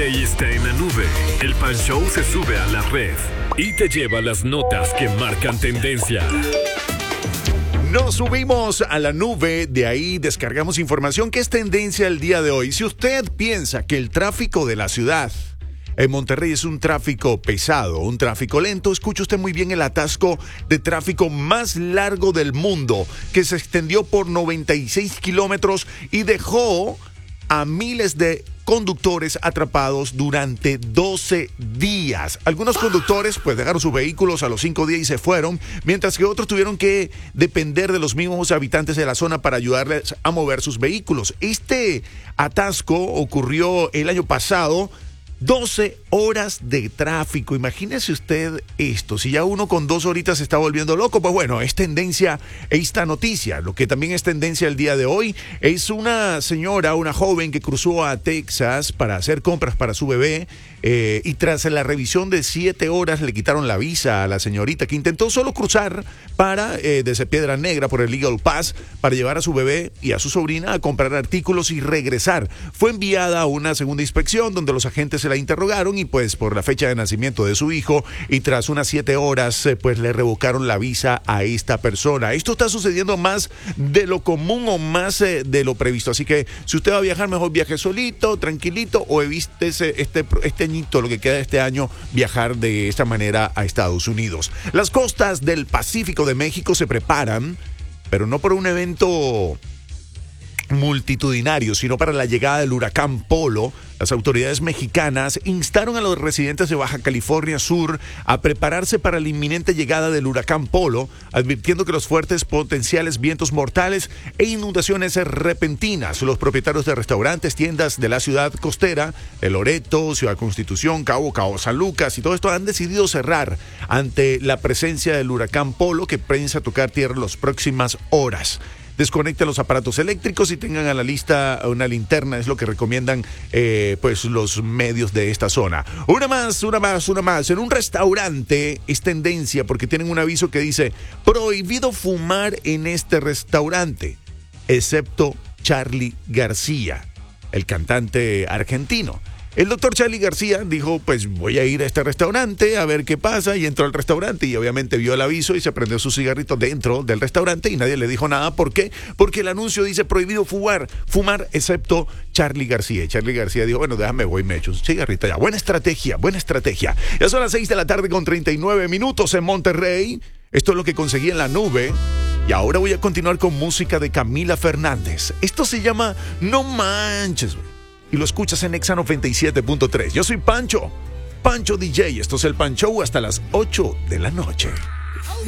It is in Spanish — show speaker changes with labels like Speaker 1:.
Speaker 1: Monterrey está en la nube. El Pan Show se sube a la red y te lleva las notas que marcan tendencia.
Speaker 2: Nos subimos a la nube, de ahí descargamos información que es tendencia el día de hoy. Si usted piensa que el tráfico de la ciudad en Monterrey es un tráfico pesado, un tráfico lento, escuche usted muy bien el atasco de tráfico más largo del mundo, que se extendió por 96 kilómetros y dejó a miles de conductores atrapados durante 12 días. Algunos conductores pues dejaron sus vehículos a los 5 días y se fueron, mientras que otros tuvieron que depender de los mismos habitantes de la zona para ayudarles a mover sus vehículos. Este atasco ocurrió el año pasado. 12 horas de tráfico. Imagínese usted esto. Si ya uno con 2 horitas se está volviendo loco, pues bueno, es tendencia esta noticia. Lo que también es tendencia el día de hoy es una señora, una joven que cruzó a Texas para hacer compras para su bebé y tras la revisión de 7 horas le quitaron la visa a la señorita que intentó solo cruzar para desde Piedra Negra por el Legal Pass para llevar a su bebé y a su sobrina a comprar artículos y regresar. Fue enviada a una segunda inspección donde los agentes se la interrogaron y pues por la fecha de nacimiento de su hijo y tras unas 7 horas pues le revocaron la visa a esta persona. Esto está sucediendo más de lo común o más de lo previsto, así que si usted va a viajar mejor viaje solito, tranquilito o evítese este añito, lo que queda de este año, viajar de esta manera a Estados Unidos. Las costas del Pacífico de México se preparan, pero no por un evento multitudinario, sino para la llegada del huracán Polo. Las autoridades mexicanas instaron a los residentes de Baja California Sur a prepararse para la inminente llegada del huracán Polo, advirtiendo que los fuertes potenciales vientos mortales e inundaciones repentinas. Los propietarios de restaurantes, tiendas de la ciudad costera, de Loreto, Ciudad Constitución, Cabo San Lucas y todo esto han decidido cerrar ante la presencia del huracán Polo que piensa tocar tierra en las próximas horas. Desconecten los aparatos eléctricos y tengan a la lista una linterna, es lo que recomiendan pues los medios de esta zona. Una más. En un restaurante es tendencia porque tienen un aviso que dice: prohibido fumar en este restaurante, excepto Charly García, el cantante argentino. El doctor Charly García dijo, pues voy a ir a este restaurante a ver qué pasa, y entró al restaurante y obviamente vio el aviso y se prendió su cigarrito dentro del restaurante y nadie le dijo nada. ¿Por qué? Porque el anuncio dice prohibido fumar excepto Charly García. Y Charly García dijo, bueno, déjame, voy, me echo un cigarrito ya. Buena estrategia. Ya son las 6:39 p.m. en Monterrey. Esto es lo que conseguí en la nube. Y ahora voy a continuar con música de Camila Fernández. Esto se llama No Manches, y lo escuchas en Exa 97.3. Yo soy Pancho DJ. Esto es el Pan Show hasta las 8 de la noche.